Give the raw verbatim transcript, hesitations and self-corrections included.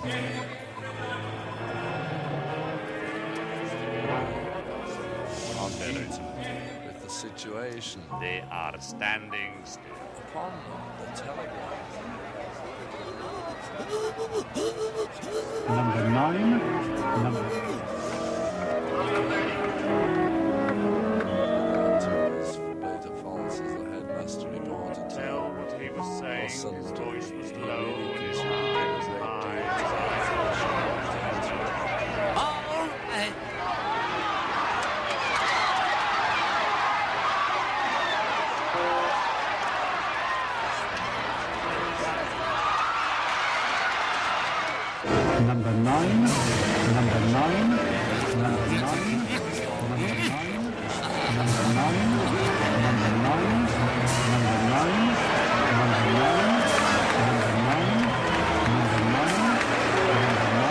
With the situation. They are standing still. Upon the telegraph. Number nine. Number. Beta Falls as the headmaster reported. Tell what he was saying. His voice was low and his All eye was high. right. Number nine. Number nine. Number nine. Number nine. Number nine.